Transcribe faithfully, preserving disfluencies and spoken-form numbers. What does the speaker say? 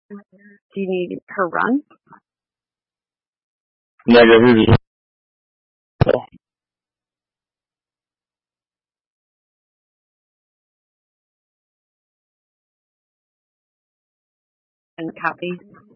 Do you need her run? Negative. And copy.